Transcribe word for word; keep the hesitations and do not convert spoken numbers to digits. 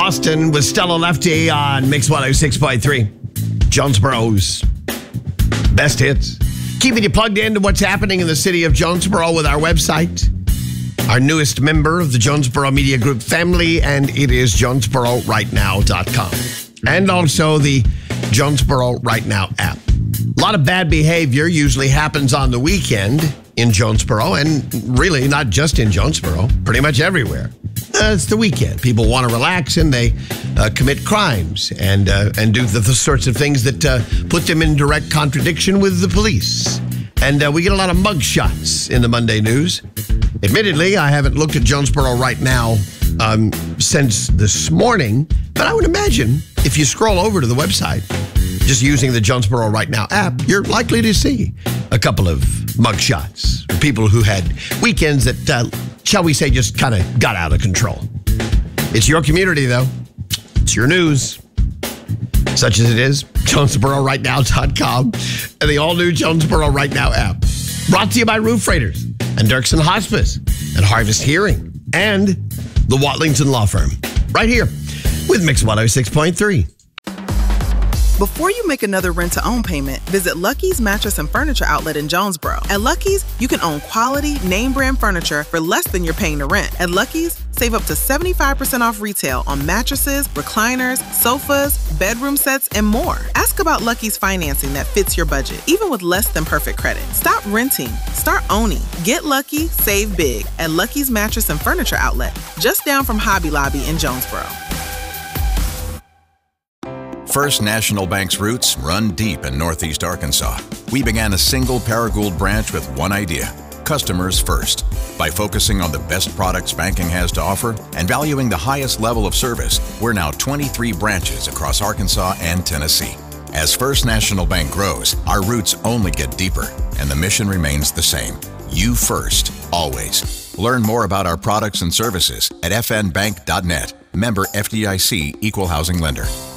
Boston with Stella Lefty on Mix one oh six point three. Jonesboro's best hits. Keeping you plugged into what's happening in the city of Jonesboro with our website. Our newest member of the Jonesboro Media Group family, and it is jonesboro right now dot com. And also the Jonesboro Right Now app. A lot of bad behavior usually happens on the weekend in Jonesboro, and really not just in Jonesboro, pretty much everywhere. Uh, it's the weekend. People want to relax, and they uh, commit crimes and uh, and do the, the sorts of things that uh, put them in direct contradiction with the police. And uh, we get a lot of mug shots in the Monday news. Admittedly, I haven't looked at Jonesboro Right Now um, since this morning, but I would imagine if you scroll over to the website, just using the Jonesboro Right Now app, you're likely to see a couple of mug shots. People who had weekends that, uh, shall we say, just kind of got out of control. It's your community, though. It's your news. Such as it is, jonesboro right now dot com and the all-new Jonesboro Right Now app. Brought to you by Roof Raiders and Dirksen Hospice and Harvest Hearing and the Watlington Law Firm. Right here with Mix one oh six point three. Before you make another rent-to-own payment, visit Lucky's Mattress and Furniture Outlet in Jonesboro. At Lucky's, you can own quality, name-brand furniture for less than you're paying to rent. At Lucky's, save up to seventy-five percent off retail on mattresses, recliners, sofas, bedroom sets, and more. Ask about Lucky's financing that fits your budget, even with less than perfect credit. Stop renting. Start owning. Get lucky, save big at Lucky's Mattress and Furniture Outlet, just down from Hobby Lobby in Jonesboro. First National Bank's roots run deep in Northeast Arkansas. We began a single Paragould branch with one idea: customers first. By focusing on the best products banking has to offer and valuing the highest level of service, we're now twenty-three branches across Arkansas and Tennessee. As First National Bank grows, our roots only get deeper, and the mission remains the same: you first, always. Learn more about our products and services at f n bank dot net. Member F D I C, Equal Housing Lender.